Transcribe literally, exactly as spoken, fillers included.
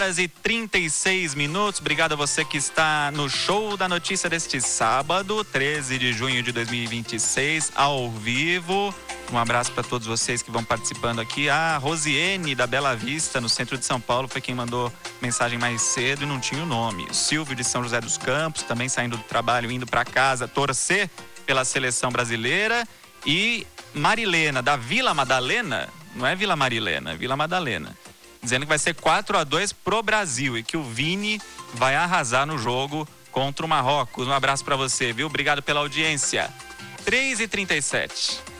e trinta e seis minutos. Obrigado a você que está no Show da Notícia deste sábado, treze de junho de dois mil e vinte e seis, ao vivo. Um abraço para todos vocês que vão participando aqui. A Rosiane, da Bela Vista, no centro de São Paulo, foi quem mandou mensagem mais cedo e não tinha o nome. O Silvio, de São José dos Campos, também saindo do trabalho, indo para casa, torcer pela seleção brasileira. E Marilena, da Vila Madalena, não é Vila Marilena, é Vila Madalena, dizendo que vai ser quatro a dois pro Brasil e que o Vini vai arrasar no jogo contra o Marrocos. Um abraço para você, viu? Obrigado pela audiência. três e trinta e sete.